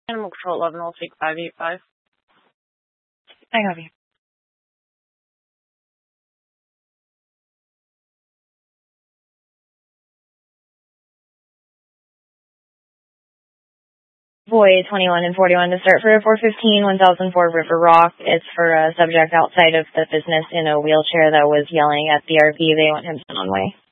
Animal Control 11, I'll take 585. I have you. Void 21 and 41 to start for a 415, 1004 River Rock. It's for a subject outside of the business in a wheelchair that was yelling at the RV. They want him sent on way.